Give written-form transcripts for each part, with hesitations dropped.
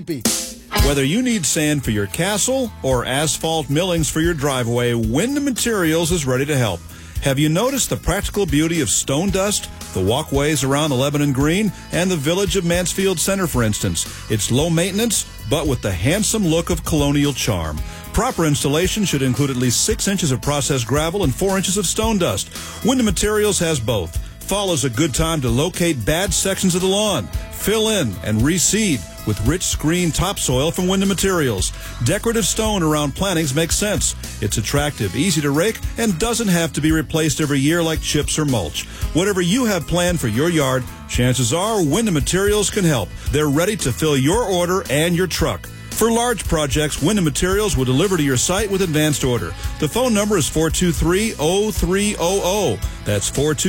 Whether you need sand for your castle or asphalt millings for your driveway, Wyndham Materials is ready to help. Have you noticed the practical beauty of stone dust? The walkways around the Lebanon Green and the village of Mansfield Center, for instance. It's low maintenance, but with the handsome look of colonial charm. Proper installation should include at least 6 inches of processed gravel and 4 inches of stone dust. Wyndham Materials has both. Fall is a good time to locate bad sections of the lawn, fill in, and reseed with rich screen topsoil from Wyndham Materials. Decorative stone around plantings makes sense. It's attractive, easy to rake, and doesn't have to be replaced every year like chips or mulch. Whatever you have planned for your yard, chances are Wyndham Materials can help. They're ready to fill your order and your truck. For large projects, Wyndham Materials will deliver to your site with advanced order. The phone number is 423-0300. That's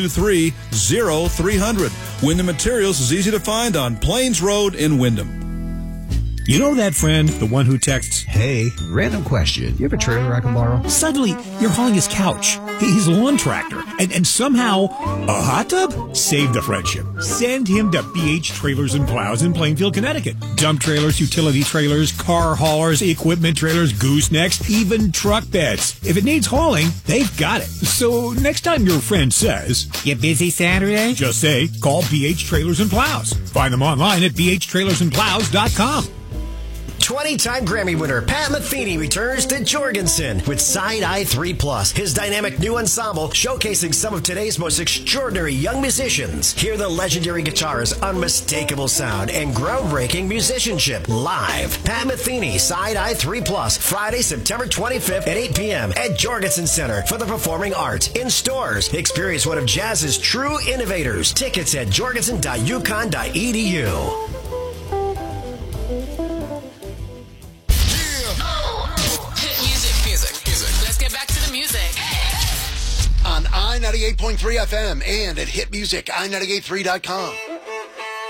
423-0300. Wyndham Materials is easy to find on Plains Road in Wyndham. You know that friend, the one who texts, "Hey, random question. You have a trailer I can borrow?" Suddenly, you're hauling his couch, his lawn tractor, and somehow a hot tub? Save the friendship. Send him to BH Trailers and Plows in Plainfield, Connecticut. Dump trailers, utility trailers, car haulers, equipment trailers, goosenecks, even truck beds. If it needs hauling, they've got it. So next time your friend says, "You busy Saturday?" just say, "Call BH Trailers and Plows." Find them online at bhtrailersandplows.com. 20-time Grammy winner Pat Metheny returns to Jorgensen with Side Eye 3+, his dynamic new ensemble showcasing some of today's most extraordinary young musicians. Hear the legendary guitarist's unmistakable sound and groundbreaking musicianship live. Pat Metheny, Side Eye 3+, Friday, September 25th at 8 p.m. at Jorgensen Center for the Performing Arts. In stores, experience one of jazz's true innovators. Tickets at jorgensen.uconn.edu. On I-98.3 FM and at hitmusic, i98.3.com.